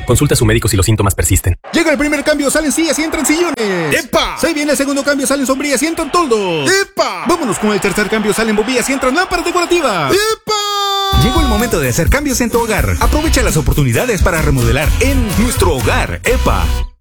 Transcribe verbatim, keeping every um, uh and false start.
Consulte a su médico si los síntomas persisten. Llega el primer cambio, salen sillas y entran sillones. ¡Epa! Se viene el segundo cambio, salen sombrillas y entran toldos. ¡Epa! Vámonos con el tercer cambio, salen bombillas y entran lámparas decorativas. ¡Epa! Llegó el momento de hacer cambios en tu hogar. Aprovecha las oportunidades para remodelar en nuestro hogar. ¡Epa!